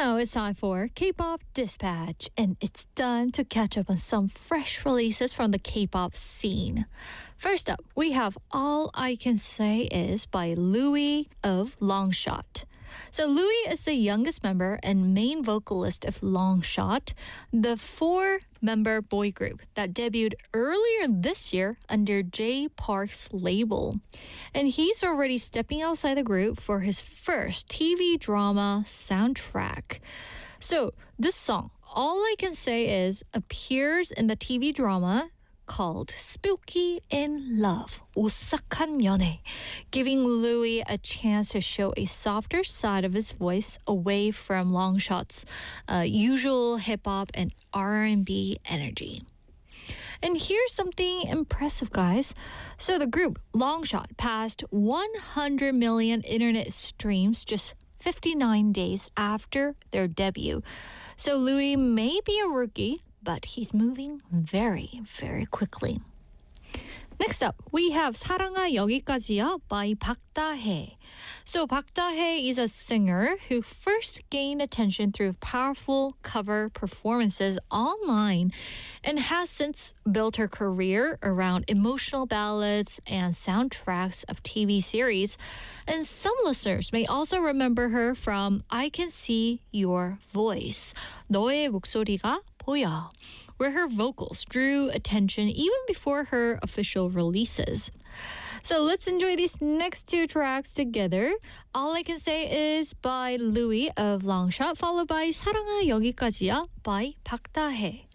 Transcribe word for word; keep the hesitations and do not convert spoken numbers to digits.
Now it's time for K-pop Dispatch, and it's time to catch up on some fresh releases from the K-pop scene. First up, we have All I Can Say Is by Louis of Longshot. So Louis is the youngest member and main vocalist of Longshot, the four-member boy group that debuted earlier this year under Jay Park's label. And he's already stepping outside the group for his first T V drama soundtrack. So this song, All I Can Say Is, appears in the T V drama called Spooky in Love, 오싹한 연애, giving Louis a chance to show a softer side of his voice away from Longshot's uh, usual hip-hop and R and B energy. And here's something impressive, guys. So the group Longshot passed one hundred million internet streams just fifty-nine days after their debut. So Louis may be a rookie, but he's moving very, very quickly. Next up, we have 사랑아 여기까지야 by Park Da-hae. So Park Da-hae is a singer who first gained attention through powerful cover performances online and has since built her career around emotional ballads and soundtracks of T V series. And some listeners may also remember her from I Can See Your Voice, 너의 목소리가 보여, where her vocals drew attention even before her official releases. So let's enjoy these next two tracks together. All I Can Say Is by Louis of Longshot, followed by 사랑아 여기까지야 by Park Da-hae.